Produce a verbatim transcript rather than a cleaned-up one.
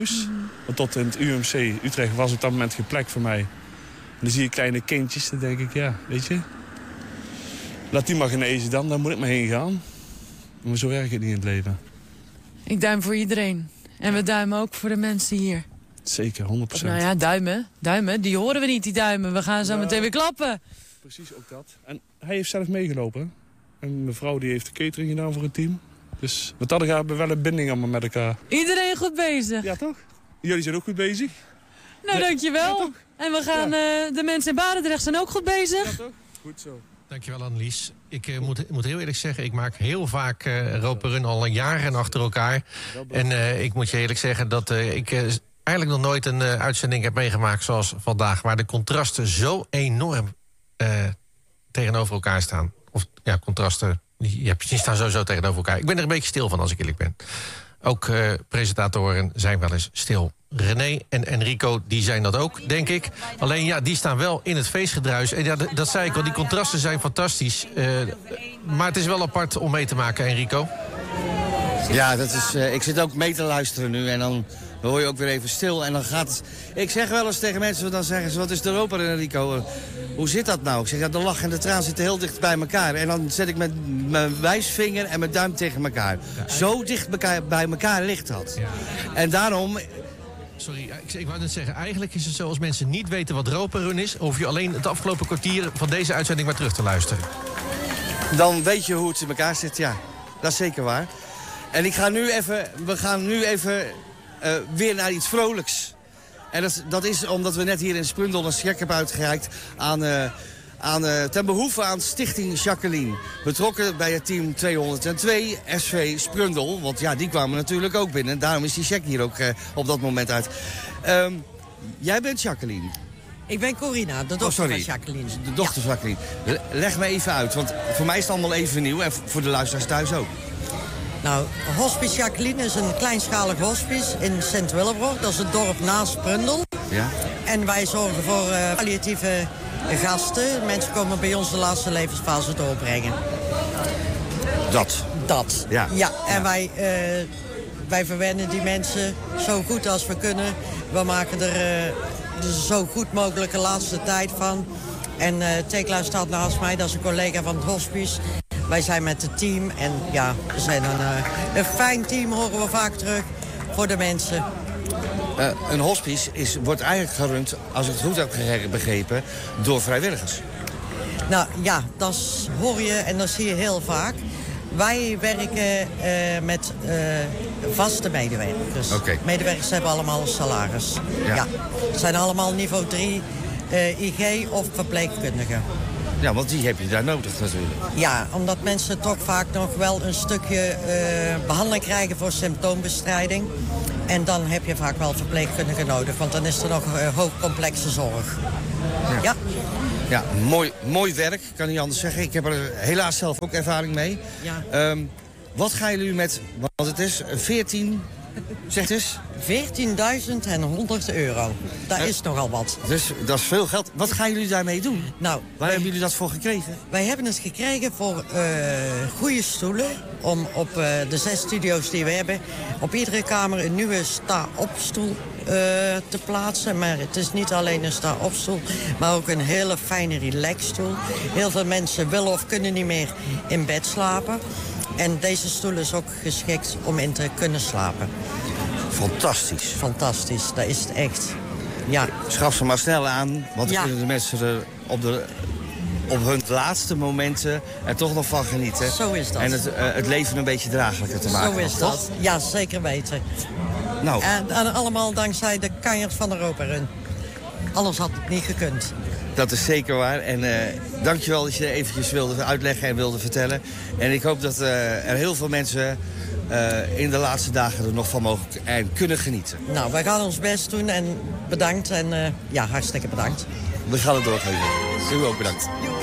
Want tot in het U M C Utrecht was op dat moment geen plek voor mij. En dan zie je kleine kindjes, dan denk ik, ja, weet je. Laat die maar genezen dan, daar moet ik maar heen gaan. Maar zo werkt het niet in het leven. Ik duim voor iedereen. En we duimen ook voor de mensen hier. Zeker, honderd procent. Nou ja, duimen. Duimen, die horen we niet, die duimen. We gaan zo nou, meteen weer klappen. Precies, ook dat. En hij heeft zelf meegelopen. En mevrouw die heeft de catering gedaan voor het team. Dus wat dat gaat, hebben we wel een binding allemaal met elkaar. Iedereen goed bezig. Ja, toch? Jullie zijn ook goed bezig. Nou, nee. dankjewel. Ja, en we gaan, ja. uh, de mensen in Barendrecht zijn ook goed bezig. Ja, toch? Goed zo. Dankjewel, Annelies. Ik uh, moet, moet heel eerlijk zeggen, ik maak heel vaak uh, Roperun al een jaren achter elkaar. En uh, ik moet je eerlijk zeggen dat uh, ik uh, eigenlijk nog nooit een uh, uitzending heb meegemaakt zoals vandaag. Waar de contrasten zo enorm uh, tegenover elkaar staan. Of ja, contrasten, ja, die staan sowieso tegenover elkaar. Ik ben er een beetje stil van, als ik eerlijk ben. Ook uh, presentatoren zijn wel eens stil. René en Enrico, die zijn dat ook, denk ik. Alleen ja, die staan wel in het feestgedruis. En ja, dat, dat zei ik al, die contrasten zijn fantastisch. Uh, maar het is wel apart om mee te maken, Enrico. Ja, dat is, uh, ik zit ook mee te luisteren nu en dan hoor je ook weer even stil. En dan gaat het... Ik zeg wel eens tegen mensen, dan zeggen ze, wat is de Europa, Enrico? Uh, hoe zit dat nou? Ik zeg, ja, de lach en de traan zitten heel dicht bij elkaar. En dan zet ik met mijn wijsvinger en mijn duim tegen elkaar. Ja. Zo dicht elkaar, bij elkaar ligt dat. Ja. En daarom... Sorry, ik, ik wou net zeggen, eigenlijk is het zo als mensen niet weten wat Roperun is, hoef je alleen het afgelopen kwartier van deze uitzending maar terug te luisteren. Dan weet je hoe het in elkaar zit, ja. Dat is zeker waar. En ik ga nu even, we gaan nu even uh, weer naar iets vrolijks. En dat, dat is omdat we net hier in Sprundel een cheque hebben uitgereikt aan... Uh, Aan, uh, ten behoeve aan Stichting Jacqueline. Betrokken bij het team tweehonderdtwee S V Sprundel. Want ja, die kwamen natuurlijk ook binnen. Daarom is die check hier ook uh, op dat moment uit. Um, jij bent Jacqueline. Ik ben Corina, de dochter oh, van Jacqueline. De dochter van ja. Jacqueline. Leg me even uit, want voor mij is het allemaal even nieuw. En voor de luisteraars thuis ook. Nou, Hospice Jacqueline is een kleinschalig hospice in Sint-Willebroek. Dat is het dorp naast Sprundel. Ja. En wij zorgen voor uh, palliatieve... gasten. Mensen komen bij ons de laatste levensfase doorbrengen. Dat? Dat, ja. ja. En ja. Wij, uh, wij verwennen die mensen zo goed als we kunnen. We maken er uh, zo goed mogelijke laatste tijd van. En uh, Tekla staat naast mij, dat is een collega van het hospice. Wij zijn met het team en ja, we zijn een, uh, een fijn team, horen we vaak terug, voor de mensen. Uh, een hospice is, wordt eigenlijk gerund, als ik het goed heb begrepen, door vrijwilligers. Nou ja, dat hoor je en dat zie je heel vaak. Wij werken uh, met uh, vaste medewerkers. Okay. Medewerkers hebben allemaal een salaris. Ja. Ja. Het zijn allemaal niveau drie uh, I G of verpleegkundigen. Ja, want die heb je daar nodig natuurlijk. Ja, omdat mensen toch vaak nog wel een stukje uh, behandeling krijgen voor symptoombestrijding. En dan heb je vaak wel verpleegkundigen nodig, want dan is er nog uh, hoogcomplexe zorg. Ja, ja. ja mooi, mooi werk, kan niet anders zeggen. Ik heb er helaas zelf ook ervaring mee. Ja. Um, wat gaan jullie met, want het is veertien, zeg eens? veertienduizend honderd euro. Dat uh, is nogal wat. Dus dat is veel geld. Wat gaan jullie daarmee doen? Nou, Waar wij, hebben jullie dat voor gekregen? Wij hebben het gekregen voor uh, goede stoelen. Om op uh, de zes studio's die we hebben, op iedere kamer een nieuwe sta-op-stoel uh, te plaatsen. Maar het is niet alleen een sta-op-stoel, maar ook een hele fijne relaxstoel. Heel veel mensen willen of kunnen niet meer in bed slapen. En deze stoel is ook geschikt om in te kunnen slapen. Fantastisch. Fantastisch, dat is het echt. Ja. Schaf ze maar snel aan, want dan ja. kunnen de mensen er op, de, op hun laatste momenten er toch nog van genieten. Zo is dat. En het, uh, het leven een beetje draaglijker te maken. Zo is nog, dat. Toch? Ja, zeker weten. Nou. En, en allemaal dankzij de kanjers van de Roperun. Anders had het niet gekund. Dat is zeker waar. En uh, dankjewel dat je er eventjes wilde uitleggen en wilde vertellen. En ik hoop dat uh, er heel veel mensen uh, in de laatste dagen er nog van mogen en kunnen genieten. Nou, wij gaan ons best doen en bedankt. En uh, ja, hartstikke bedankt. We gaan het doorgeven. U ook bedankt.